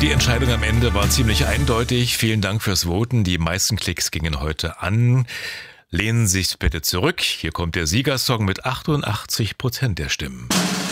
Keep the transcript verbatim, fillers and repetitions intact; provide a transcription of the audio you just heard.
Die Entscheidung am Ende war ziemlich eindeutig. Vielen Dank fürs Voten. Die meisten Klicks gingen heute an. Lehnen Sie sich bitte zurück. Hier kommt der Siegersong mit achtundachtzig Prozent der Stimmen.